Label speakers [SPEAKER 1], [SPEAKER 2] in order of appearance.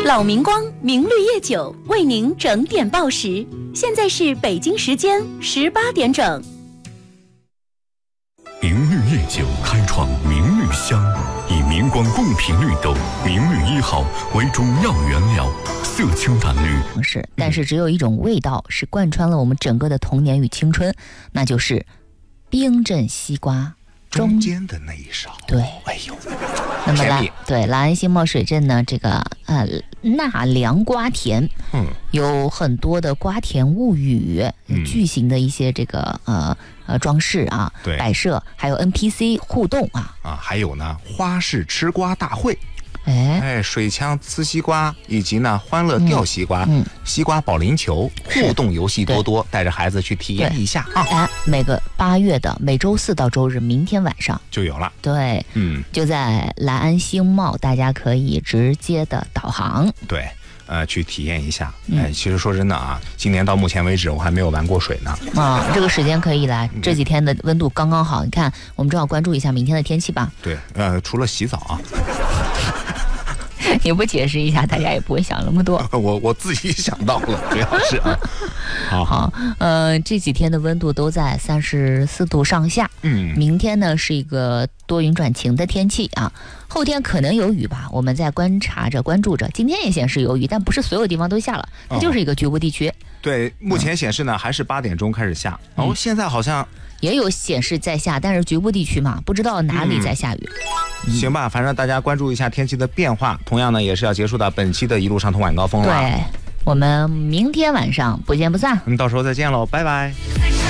[SPEAKER 1] 老明光明绿叶酒为您整点报时，现在是北京时间18点整。
[SPEAKER 2] 明绿叶酒开创明绿香，以明光贡品绿豆明绿1号为主要原料，色清淡绿。
[SPEAKER 3] 但是只有一种味道是贯穿了我们整个的童年与青春，那就是冰镇西瓜。
[SPEAKER 4] 中间的那一勺，
[SPEAKER 3] 对，
[SPEAKER 4] 哎呦，
[SPEAKER 3] 那么莱安新茂水镇呢，这个纳凉瓜田，有很多的瓜田物语，巨型的一些这个装饰啊，
[SPEAKER 4] 对，
[SPEAKER 3] 摆设，还有 NPC 互动啊，
[SPEAKER 4] 还有呢花式吃瓜大会。水枪呲西瓜，以及呢欢乐掉西瓜，西瓜保龄球，互动游戏多多，带着孩子去体验一下啊！
[SPEAKER 3] 每个8月的每周4到周日，明天晚上
[SPEAKER 4] 就有了。
[SPEAKER 3] 对，就在莱安星茂，大家可以直接的导航。
[SPEAKER 4] 对。去体验一下。其实说真的啊，今年到目前为止我还没有玩过水呢。
[SPEAKER 3] 这个时间可以来，这几天的温度刚刚好。你看，我们正好关注一下明天的天气吧。
[SPEAKER 4] 对，除了洗澡啊。
[SPEAKER 3] 你不解释一下，大家也不会想那么多。
[SPEAKER 4] 我自己想到了，主要是啊。好，
[SPEAKER 3] 这几天的温度都在34度上下。明天呢是一个多云转晴的天气啊。后天可能有雨吧，我们在观察着、关注着。今天也显示有雨，但不是所有地方都下了，它就是一个局部地区。
[SPEAKER 4] 对，目前显示呢还是8点钟开始下，现在好像
[SPEAKER 3] 也有显示在下，但是局部地区嘛，不知道哪里在下雨。
[SPEAKER 4] 行吧，反正大家关注一下天气的变化。同样呢，也是要结束到本期的一路上通晚高峰了。
[SPEAKER 3] 对，我们明天晚上不见不散。
[SPEAKER 4] 到时候再见喽，拜拜。